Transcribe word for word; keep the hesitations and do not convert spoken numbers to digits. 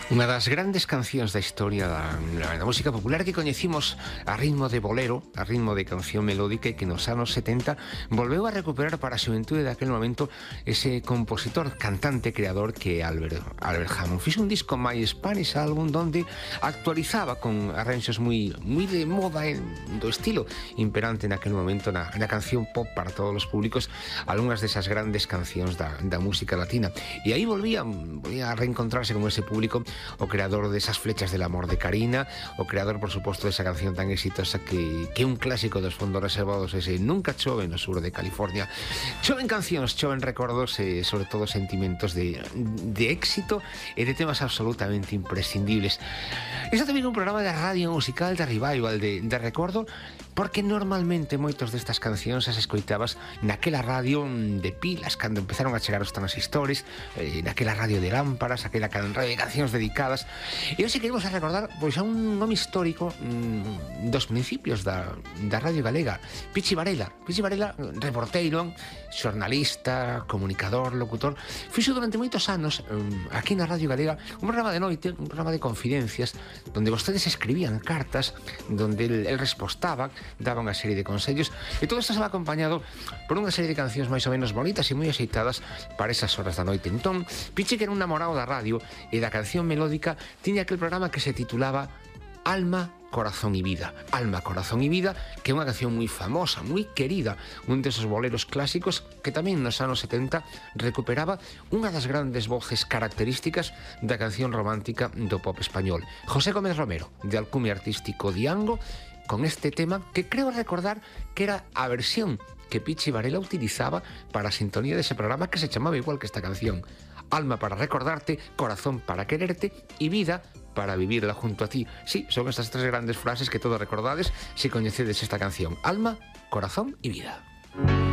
Unha das grandes cancións da historia da, da música popular que coñecimos a ritmo de bolero, a ritmo de canción melódica, e que nos anos setenta volveu a recuperar para a xuventude daquele momento ese compositor, cantante, creador que é Albert, Albert Hammond. Fixo un disco My Spanish Album donde actualizaba con arranxos moi moi de moda en, do estilo imperante naquele momento na, na canción pop para todos os públicos, algunhas desas grandes cancións da, da música latina. E aí volvía, volvía a reencontrarse con ese público o creador desas Flechas del Amor de Karina, o creador, por suposto, desa canción tan exitosa que, que é un clásico dos fondos reservados, ese Nunca chove no sur de California. Choven cancións, choven recordos e, sobre todo, sentimentos de, de éxito e de temas absolutamente imprescindibles. Isto tamén é un programa de radio musical, de revival, de, de recordo, porque normalmente moitos destas cancións as escoitabas naquela radio de pilas, cando empezaron a chegar os transistores, eh, naquela radio de lámparas, aquela radio de cancións dedicadas. E hoxe queremos a recordar pois a un nome histórico mm, dos principios da, da radio galega, Pichi Varela. Pichi Varela, reporteiro, xornalista, comunicador, locutor, fixo durante moitos anos mm, aquí na radio galega un programa de noite, un programa de confidencias, donde vostedes escribían cartas, donde el, el respostaba, daba unha serie de consellos, e todo isto estaba acompañado por unha serie de cancións máis ou menos bonitas e moi axeitadas para esas horas da noite. Entón, Pichi, que era un namorado da radio e da canción melódica, tiña aquel programa que se titulaba Alma, Corazón y Vida. Alma, Corazón y Vida, que é unha canción moi famosa, moi querida, un desos boleros clásicos que tamén nos anos setenta recuperaba unha das grandes voces características da canción romántica do pop español. José Gómez Romero, de alcume artístico Diango, con este tema que creo recordar que era a versión que Pichi Varela utilizaba para a sintonía dese programa, que se chamaba igual que esta canción: Alma para recordarte, corazón para quererte y vida para vivirla junto a ti. Sí, son estas tres grandes frases que todos recordades si coñecedes esta canción: Alma, corazón y vida.